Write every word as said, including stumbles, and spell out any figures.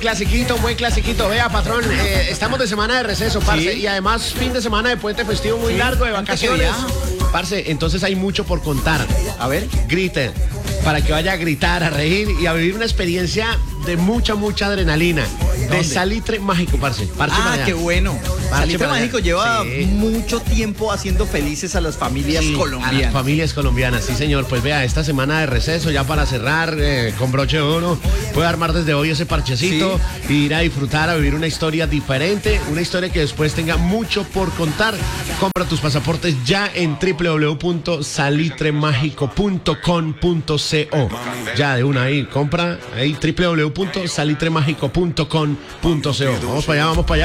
Clasiquito, un buen clasiquito. Vea, patrón, eh, estamos de semana de receso, parce, Sí. y además fin de semana de puente festivo muy largo, de gente que vacaciones. Parce, entonces hay mucho por contar. A ver. Griten, para que vaya a gritar, a reír y a vivir una experiencia de mucha, mucha adrenalina. De ¿Dónde? Salitre Mágico, parce. Parce para Ah, allá. qué bueno. Salitre para allá. Mágico lleva Sí. mucho tiempo haciendo felices a las familias Sí, a las colombianas. familias colombianas, sí señor. Pues vea, esta semana de receso ya para cerrar eh, con broche de oro, puede armar desde hoy ese parchecito y ir a disfrutar, a vivir una historia diferente, una historia que después tenga mucho por contar. Compra tus pasaportes ya en w w w punto salitre mágico punto com punto co. Ya de una ahí, compra ahí w w w punto salitre mágico punto com punto co. Vamos para allá, vamos para allá.